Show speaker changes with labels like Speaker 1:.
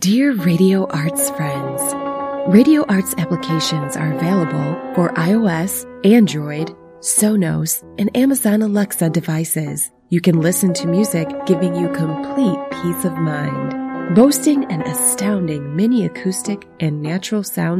Speaker 1: Dear Radio Arts friends, Radio Arts applications are available for iOS, Android, Sonos, and Amazon Alexa devices. You can listen to music giving you complete peace of mind. Boasting an astounding mini acoustic and natural sound